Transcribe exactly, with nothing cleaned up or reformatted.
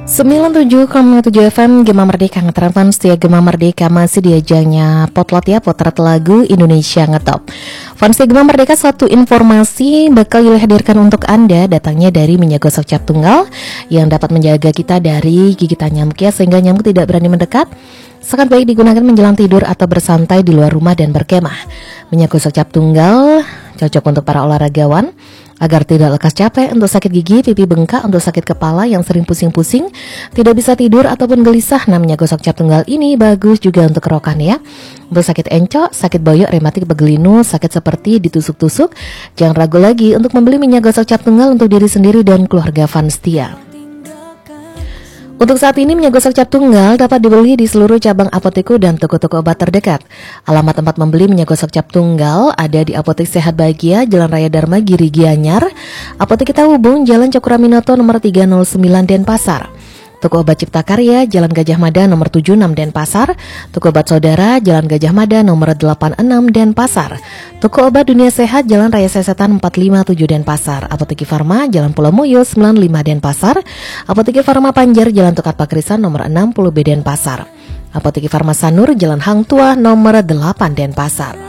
sembilan puluh tujuh koma tujuh F M Gema Merdeka ngeterapkan setia Gema Merdeka masih diajangnya potlot ya, potret lagu Indonesia Ngetop. Fans Gema Merdeka, satu informasi bakal dihadirkan untuk Anda, datangnya dari minyak gosok cap tunggal yang dapat menjaga kita dari gigitan nyamuk ya, sehingga nyamuk tidak berani mendekat. Sangat baik digunakan menjelang tidur atau bersantai di luar rumah dan berkemah. Minyak gosok cap tunggal cocok untuk para olahragawan agar tidak lekas capek, untuk sakit gigi, pipi bengkak, untuk sakit kepala yang sering pusing-pusing, tidak bisa tidur ataupun gelisah. Nah, minyak gosok cap tunggal ini bagus juga untuk kerokan ya. Untuk sakit encok, sakit boyok, rematik, begelinu, sakit seperti ditusuk-tusuk, jangan ragu lagi untuk membeli minyak gosok cap tunggal untuk diri sendiri dan keluarga fans setia. Untuk saat ini minyak gosok cap tunggal dapat dibeli di seluruh cabang apoteku dan toko-toko obat terdekat. Alamat tempat membeli minyak gosok cap tunggal ada di Apotek Sehat Bahagia, Jalan Raya Dharma Giri Gianyar, Apotek Kita Hubung, Jalan Cokroaminoto nomor tiga nol sembilan Denpasar. Toko Obat Cipta Karya, Jalan Gajah Mada nomor tujuh puluh enam Denpasar. Toko Obat Saudara, Jalan Gajah Mada nomor delapan puluh enam Denpasar. Toko Obat Dunia Sehat, Jalan Raya Sesetan empat lima tujuh Denpasar. Apotek Farma, Jalan Pulau Moyo sembilan puluh lima Denpasar. Apotek Farma Panjer, Jalan Tukat Pakrisan nomor enam puluh B Denpasar. Apotek Farma Sanur, Jalan Hang Tua nomor delapan Denpasar.